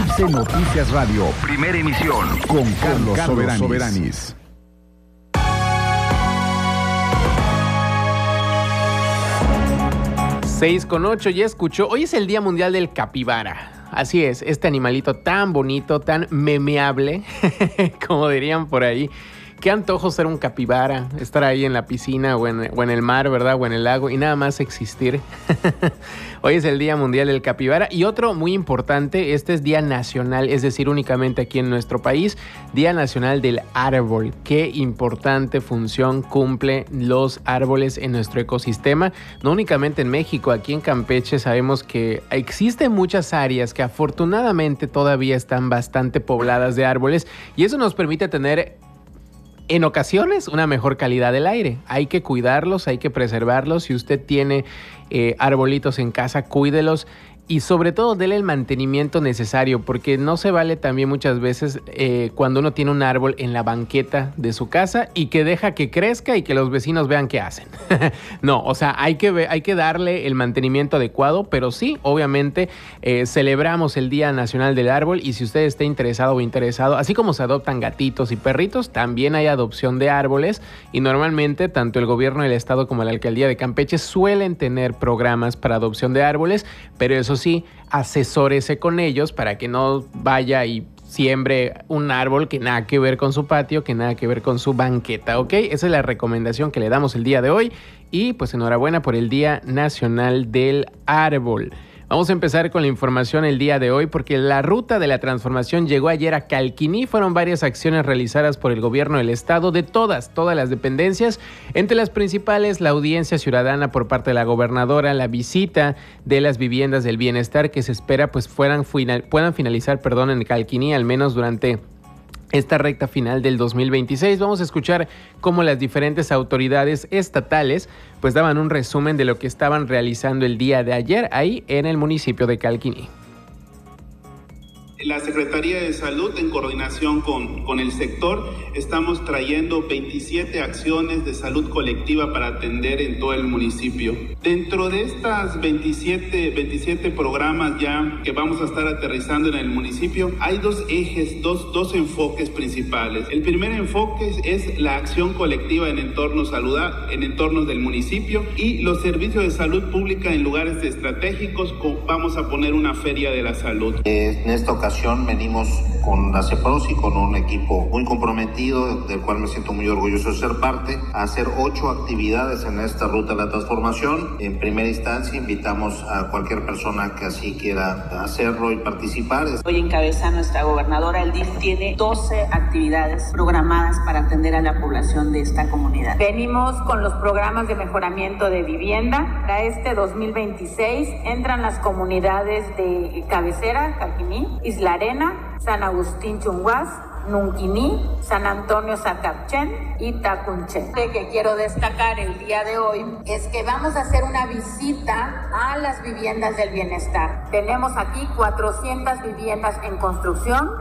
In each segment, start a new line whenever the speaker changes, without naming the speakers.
14 Noticias Radio. Primera emisión. Con Carlos Soberanis.
6:08, ya escuchó. Hoy es el Día Mundial del Capibara. Así es, este animalito tan bonito, tan memeable, como dirían por ahí. Qué antojo ser un capibara, estar ahí en la piscina o en el mar, ¿verdad? O en el lago y nada más existir. Hoy es el Día Mundial del Capibara. Y otro muy importante, este es Día Nacional, es decir, únicamente aquí en nuestro país, Día Nacional del Árbol. Qué importante función cumple los árboles en nuestro ecosistema. No únicamente en México, aquí en Campeche sabemos que existen muchas áreas que afortunadamente todavía están bastante pobladas de árboles y eso nos permite tener en ocasiones una mejor calidad del aire. Hay que cuidarlos, hay que preservarlos. Si usted tiene arbolitos en casa, cuídelos y sobre todo dele el mantenimiento necesario, porque no se vale también muchas veces cuando uno tiene un árbol en la banqueta de su casa y que deja que crezca y que los vecinos vean qué hacen. No, o sea, hay que darle el mantenimiento adecuado, pero sí, obviamente celebramos el Día Nacional del Árbol y si usted está interesado o interesado, así como se adoptan gatitos y perritos, también hay adopción de árboles y normalmente tanto el gobierno del estado como la alcaldía de Campeche suelen tener programas para adopción de árboles, pero eso sí, asesórese con ellos para que no vaya y siembre un árbol que nada que ver con su patio, que nada que ver con su banqueta, ¿ok? Esa es la recomendación que le damos el día de hoy y pues enhorabuena por el Día Nacional del Árbol. Vamos a empezar con la información el día de hoy porque la ruta de la transformación llegó ayer a Calquiní. Fueron varias acciones realizadas por el gobierno del estado de todas las dependencias. Entre las principales, la audiencia ciudadana por parte de la gobernadora, la visita de las viviendas del bienestar que se espera pues puedan finalizar en Calquiní al menos durante esta recta final del 2026. Vamos a escuchar cómo las diferentes autoridades estatales pues daban un resumen de lo que estaban realizando el día de ayer ahí en el municipio de Calquiní.
La Secretaría de Salud, en coordinación con el sector, estamos trayendo 27 acciones de salud colectiva para atender en todo el municipio. Dentro de estas 27 programas ya que vamos a estar aterrizando en el municipio, hay dos ejes, dos enfoques principales. El primer enfoque es la acción colectiva en entornos del municipio y los servicios de salud pública en lugares estratégicos. Vamos a poner una feria de la salud.
En esta ocasión venimos con la CEPROS y con un equipo muy comprometido, del cual me siento muy orgulloso de ser parte, a hacer 8 actividades en esta ruta de la transformación. En primera instancia, invitamos a cualquier persona que así quiera hacerlo y participar.
Hoy encabeza nuestra gobernadora, el DIF tiene 12 actividades programadas para atender a la población de esta comunidad. Venimos con los programas de mejoramiento de vivienda. Para este 2026 entran las comunidades de Cabecera, Calquiní, Isla Arena, San Agustín Chunguás, Nunquiní, San Antonio Zacapchen y Tacunchen. Lo que quiero destacar el día de hoy es que vamos a hacer una visita a las viviendas del bienestar. Tenemos aquí 400 viviendas en construcción.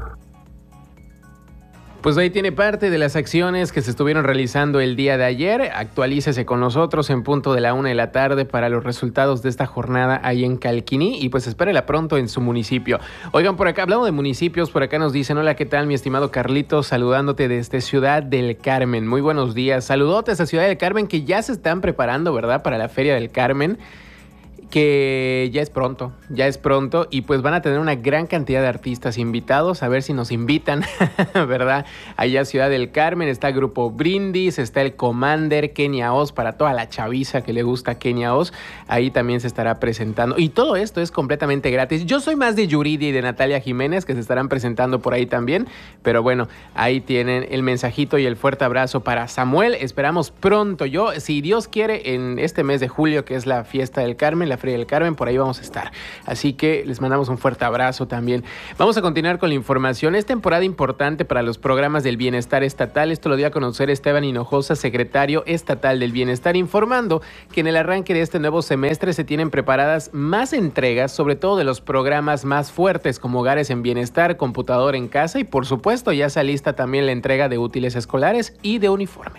Pues ahí tiene parte de las acciones que se estuvieron realizando el día de ayer. Actualícese con nosotros en punto de la 1:00 p.m. para los resultados de esta jornada ahí en Calquiní y pues espérela pronto en su municipio. Oigan, por acá, hablando de municipios, por acá nos dicen: hola, ¿qué tal, mi estimado Carlitos? Saludándote desde Ciudad del Carmen. Muy buenos días. Saludotes a Ciudad del Carmen que ya se están preparando, ¿verdad? Para la Feria del Carmen, que ya es pronto y pues van a tener una gran cantidad de artistas invitados, a ver si nos invitan, ¿verdad? Allá Ciudad del Carmen está Grupo Brindis, está el Commander, Kenia Oz, para toda la chaviza que le gusta Kenia Oz, ahí también se estará presentando y todo esto es completamente gratis. Yo soy más de Yuridia y de Natalia Jiménez que se estarán presentando por ahí también, pero bueno, ahí tienen el mensajito y el fuerte abrazo para Samuel. Esperamos pronto, si Dios quiere, en este mes de julio que es la fiesta del Carmen, la Feria del Carmen, por ahí vamos a estar. Así que les mandamos un fuerte abrazo también. Vamos a continuar con la información. Es temporada importante para los programas del bienestar estatal. Esto lo dio a conocer Esteban Hinojosa, secretario estatal del bienestar, informando que en el arranque de este nuevo semestre se tienen preparadas más entregas, sobre todo de los programas más fuertes como Hogares en Bienestar, Computador en Casa y por supuesto ya está lista también la entrega de útiles escolares y de uniformes.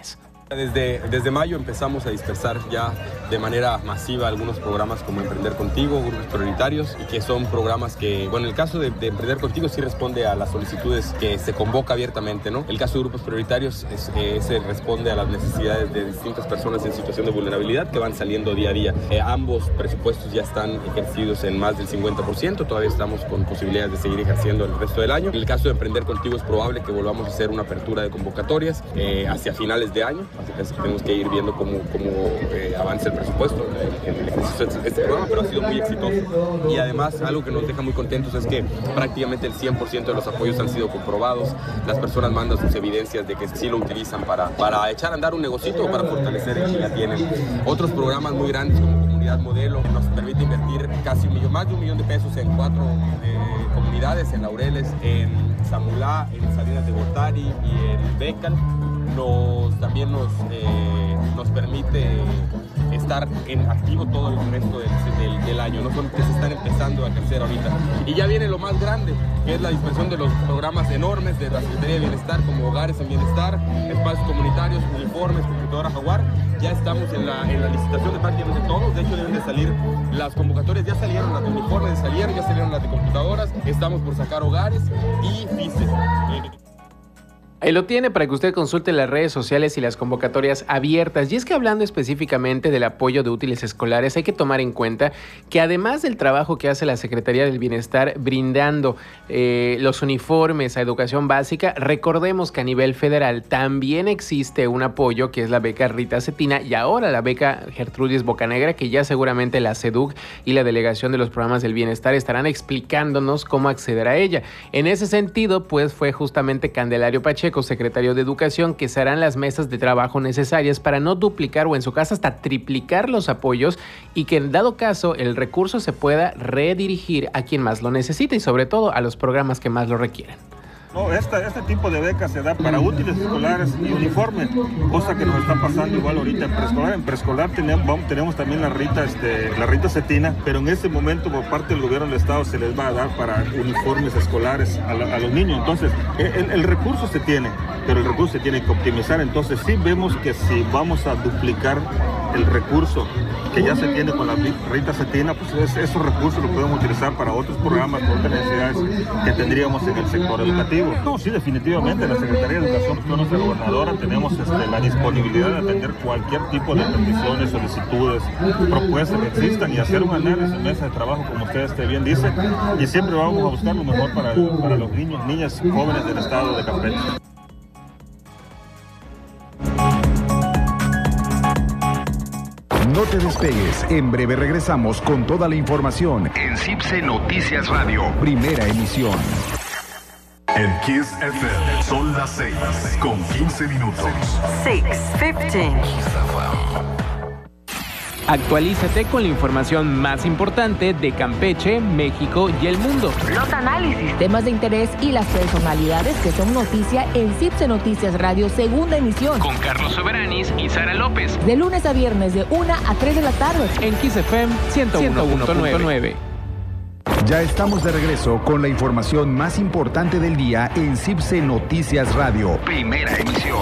Desde mayo empezamos a dispersar ya de manera masiva algunos programas como Emprender Contigo, grupos prioritarios, y que son programas que, bueno, el caso de Emprender Contigo sí responde a las solicitudes que se convoca abiertamente, ¿no? El caso de grupos prioritarios se responde a las necesidades de distintas personas en situación de vulnerabilidad que van saliendo día a día. Ambos presupuestos ya están ejercidos en más del 50%, todavía estamos con posibilidades de seguir ejerciendo el resto del año. En el caso de Emprender Contigo es probable que volvamos a hacer una apertura de convocatorias hacia finales de año. Así que tenemos que ir viendo cómo avanza el presupuesto en el ejercicio de este programa, pero ha sido muy exitoso. Y además, algo que nos deja muy contentos es que prácticamente el 100% de los apoyos han sido comprobados. Las personas mandan sus evidencias de que sí lo utilizan para echar a andar un negocito o para fortalecer el que ya tienen. Otros programas muy grandes como Comunidad Modelo nos permite invertir más de $1 millón en 4 comunidades, en Laureles, en Zamulá, en Salinas de Gortari y en Bécal. También nos permite estar en activo todo el resto del año, no son que se están empezando a crecer ahorita. Y ya viene lo más grande, que es la dispersión de los programas enormes de la Secretaría de Bienestar, como Hogares en Bienestar, Espacios Comunitarios, Uniformes, Computadora Jaguar. Ya estamos en la licitación de prácticamente todos, de hecho deben de salir las convocatorias, ya salieron las de uniformes, ya salieron las de computadoras, estamos por sacar Hogares y FICE.
Ahí lo tiene para que usted consulte las redes sociales y las convocatorias abiertas. Y es que hablando específicamente del apoyo de útiles escolares, hay que tomar en cuenta que además del trabajo que hace la Secretaría del Bienestar brindando los uniformes a educación básica, recordemos que a nivel federal también existe un apoyo que es la beca Rita Cetina y ahora la beca Gertrudis Bocanegra, que ya seguramente la SEDUC y la Delegación de los Programas del Bienestar estarán explicándonos cómo acceder a ella. En ese sentido, pues fue justamente Candelario Pacheco, secretario de Educación, que se harán las mesas de trabajo necesarias para no duplicar o en su caso hasta triplicar los apoyos y que en dado caso el recurso se pueda redirigir a quien más lo necesita y sobre todo a los programas que más lo requieren.
No, este tipo de becas se da para útiles escolares y uniformes, cosa que nos está pasando igual ahorita en preescolar. En preescolar tenemos también la Rita Cetina, pero en este momento por parte del gobierno del estado se les va a dar para uniformes escolares a los niños. Entonces, el recurso se tiene, pero el recurso se tiene que optimizar. Entonces, sí vemos que si vamos a duplicar el recurso que ya se tiene con la Rita Cetina, pues esos recursos los podemos utilizar para otros programas, para otras necesidades que tendríamos en el sector educativo. No, sí, definitivamente, la Secretaría de Educación, nuestra gobernadora, tenemos la disponibilidad de atender cualquier tipo de peticiones, solicitudes, propuestas que existan y hacer un análisis en mesa de trabajo, como usted bien dice, y siempre vamos a buscar lo mejor para los niños, niñas, jóvenes del estado de Campeche.
No te despegues, en breve regresamos con toda la información en CIPSE Noticias Radio, primera emisión.
En Kiss FM son las 6 con 15 minutos.
6:15.
Actualízate con la información más importante de Campeche, México y el mundo.
Los análisis, temas de interés y las personalidades que son noticia en CIPSE Noticias Radio, segunda emisión.
Con Carlos Soberanis y Sara López.
De lunes a viernes de 1 a 3 de la tarde.
En Kiss FM 101.9.
Ya estamos de regreso con la información más importante del día en CIPSE Noticias Radio, primera emisión.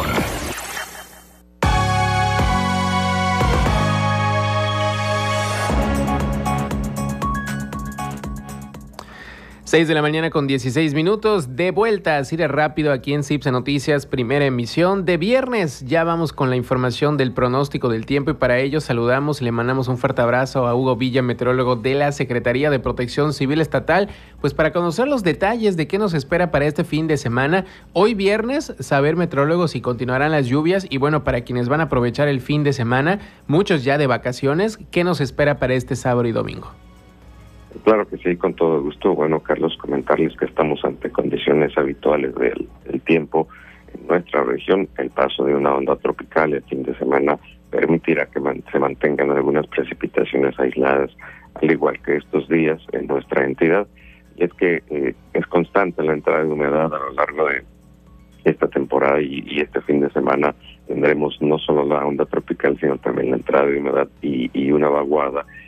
Seis de la mañana con 16 minutos, de vuelta así de rápido aquí en CIPSE Noticias, primera emisión de viernes. Ya vamos con la información del pronóstico del tiempo y para ello saludamos y le mandamos un fuerte abrazo a Hugo Villa, meteorólogo de la Secretaría de Protección Civil Estatal, pues para conocer los detalles de qué nos espera para este fin de semana. Hoy viernes, saber meteorólogos si continuarán las lluvias y bueno, para quienes van a aprovechar el fin de semana, muchos ya de vacaciones, ¿qué nos espera para este sábado y domingo?
Claro que sí, con todo gusto. Bueno, Carlos, comentarles que estamos ante condiciones habituales del tiempo en nuestra región. El paso de una onda tropical el fin de semana permitirá que se mantengan algunas precipitaciones aisladas, al igual que estos días en nuestra entidad. Y es que es constante la entrada de humedad a lo largo de esta temporada y este fin de semana tendremos no solo la onda tropical, sino también la entrada de humedad y una vaguada